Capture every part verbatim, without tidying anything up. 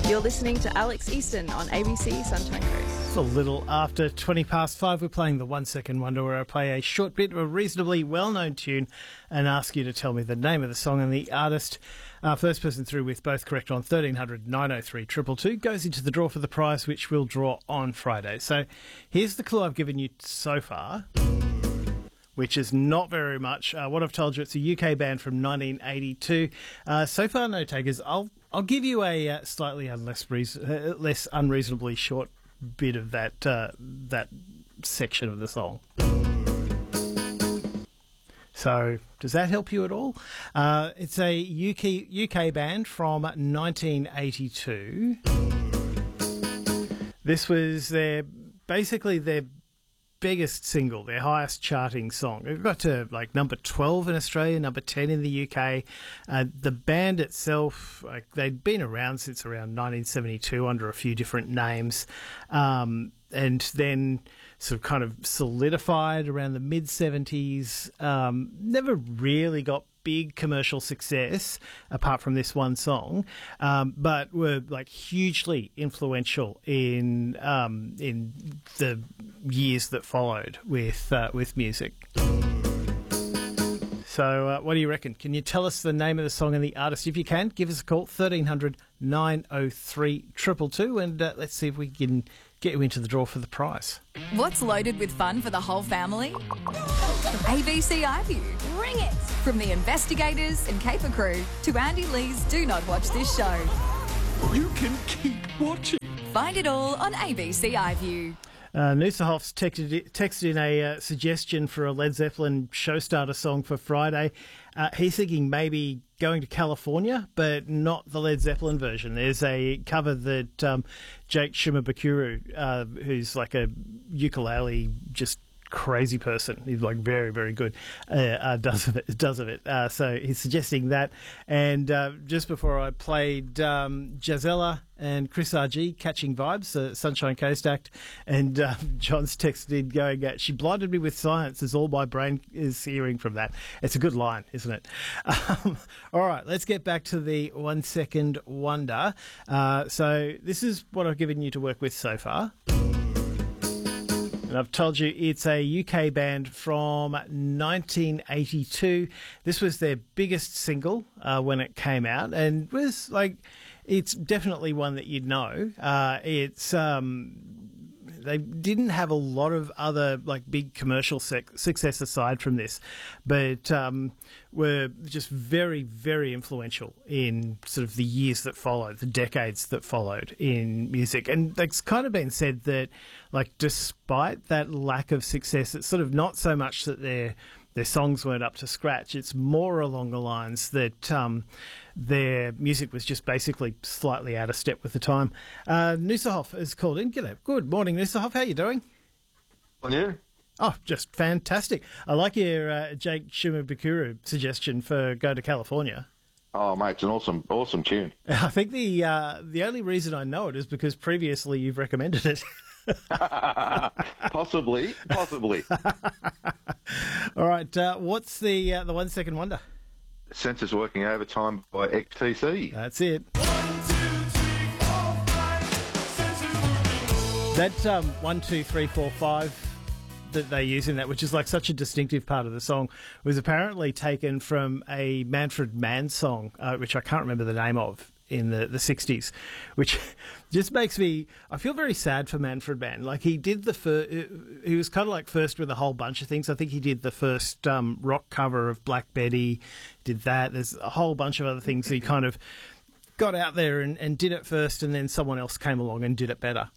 You're listening to Alex Easton on A B C Sunshine Coast. It's a little after twenty past five. We're playing the One Second Wonder, where I play a short bit of a reasonably well-known tune and ask you to tell me the name of the song and the artist. Uh, first person through with both correct on thirteen hundred nine oh three two two two goes into the draw for the prize, which we'll draw on Friday. So here's the clue I've given you so far, which is not very much. Uh, what I've told you, it's a U K band from nineteen eighty-two. Uh, so far, no takers. I'll I'll give you a uh, slightly less, reason, uh, less unreasonably short bit of that uh, that section of the song. So, does that help you at all? Uh, it's a U K U K band from nineteen eighty-two. This was their basically their biggest single, their highest charting song. It got to like number twelve in Australia, number ten in the U K. Uh, the band itself, like, they'd been around since around nineteen seventy-two under a few different names, um, and then sort of kind of solidified around the mid seventies. Um, never really got big commercial success apart from this one song, um, but were like hugely influential in um, in the years that followed with uh, with music. So uh, what do you reckon? Can you tell us the name of the song and the artist? If you can, give us a call, thirteen hundred nine oh three two two two, and uh, let's see if we can get you into the draw for the prize. What's loaded with fun for the whole family? A B C iView. Bring it! From the investigators and caper crew to Andy Lee's Do Not Watch This Show. You can keep watching. Find it all on A B C iView. Uh, Noosahoff's texted, texted in a uh, suggestion for a Led Zeppelin show starter song for Friday. Uh, he's thinking maybe Going to California, but not the Led Zeppelin version. There's a cover that um, Jake Shimabukuro, uh, who's like a ukulele just crazy person, he's like very very good, uh, uh, does of it does of it uh, so he's suggesting that. And uh, just before I played um, Jazella and Chris R G, Catching Vibes, the Sunshine Coast act, and uh, John's texted in going, uh, she blinded me with science is all my brain is hearing from that. It's a good line, isn't it? Um, all right, let's get back to the One Second Wonder. Uh, so this is what I've given you to work with so far. And I've told you it's a U K band from nineteen eighty-two. This was their biggest single uh, when it came out, and was like, it's definitely one that you'd know. Uh, it's um, they didn't have a lot of other like big commercial sec- success aside from this, but um, were just very, very influential in sort of the years that followed, the decades that followed in music. And it's kind of been said that, like, despite that lack of success, it's sort of not so much that their their songs weren't up to scratch. It's more along the lines that um, their music was just basically slightly out of step with the time. Uh, Noosahoff has called in. G'day. Good morning, Noosahoff. How you doing? On you? Oh, just fantastic. I like your uh, Jake Shimabukuro suggestion for Go to California. Oh, mate, it's an awesome, awesome tune. I think the uh, the only reason I know it is because previously you've recommended it. possibly, possibly. All right, uh, what's the uh, the One Second Wonder? Sensors Working Overtime by X T C. That's it. That um, one, two, three, four, five that they use in that, which is like such a distinctive part of the song, was apparently taken from a Manfred Mann song, uh, which I can't remember the name of, in the, the sixties, which just makes me, I feel very sad for Manfred Mann. Like, he did the first, he was kind of like first with a whole bunch of things. I think he did the first um, rock cover of Black Betty, did that. There's a whole bunch of other things he kind of got out there and, and did it first, and then someone else came along and did it better.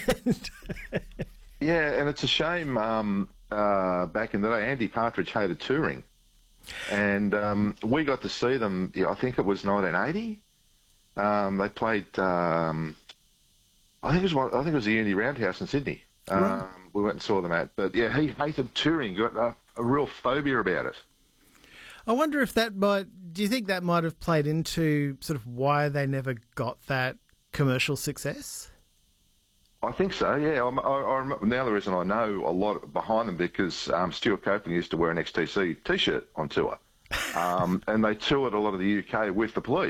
Yeah, and it's a shame, um, uh, back in the day, Andy Partridge hated touring. And um, we got to see them, yeah, I think it was nineteen eighty. Um, they played, um, I think it was one, I think it was the Unity Roundhouse in Sydney. Um, right. We went and saw them at, but yeah, he hated touring, got a, a real phobia about it. I wonder if that might, do you think that might have played into sort of why they never got that commercial success? I think so, yeah. I, I, I remember, now the reason I know a lot behind them, because um, Stuart Copeland used to wear an X T C T-shirt on tour. Um, and they toured a lot of the U K with the Police.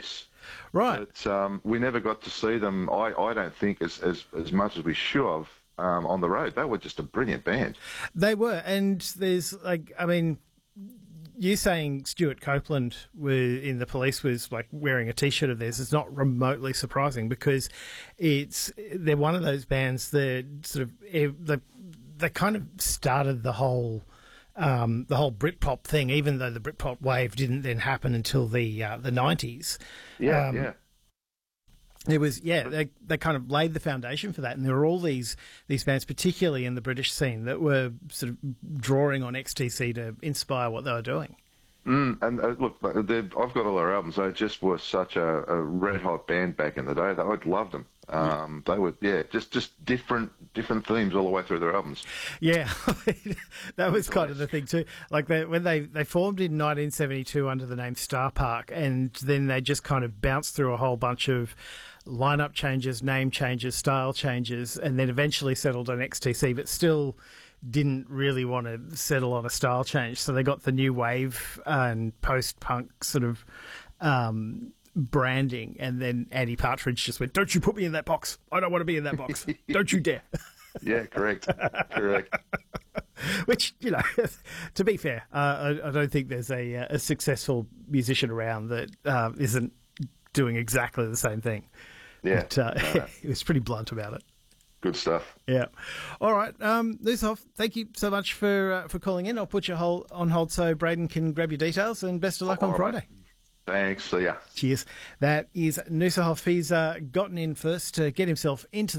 Right. But um, we never got to see them, I, I don't think, as, as, as much as we should have um, on the road. They were just a brilliant band. They were. And there's, like, I mean, you saying Stuart Copeland were in the Police was like wearing a T-shirt of theirs is not remotely surprising, because it's they're one of those bands that sort of they, they kind of started the whole um, the whole Britpop thing, even though the Britpop wave didn't then happen until the uh, the nineties. Yeah, um, yeah. It was, yeah, they they kind of laid the foundation for that, and there were all these these bands, particularly in the British scene, that were sort of drawing on X T C to inspire what they were doing. Mm, and uh, look, I've got all their albums. They just were such a, a red hot band back in the day. I loved them. Um, they were, yeah, just, just different different themes all the way through their albums. Yeah, that was kind of the thing too. Like they, when they, they formed in nineteen seventy-two under the name Star Park, and then they just kind of bounced through a whole bunch of lineup changes, name changes, style changes, and then eventually settled on X T C, but still didn't really want to settle on a style change. So they got the new wave and post-punk sort of um, branding, and then Andy Partridge just went, "Don't you put me in that box. I don't want to be in that box. Don't you dare." Yeah, correct. Correct. Which, you know, to be fair, uh, I, I don't think there's a, a successful musician around that uh, isn't doing exactly the same thing. Yeah. But, uh, no. he was pretty blunt about it. Good stuff. Yeah. All right. Um, Newshoff, thank you so much for uh, for calling in. I'll put you hold, on hold so Braden can grab your details, and best of luck on All right. Friday. Thanks. See ya. Cheers. That is Newshoff. He's uh, gotten in first to get himself into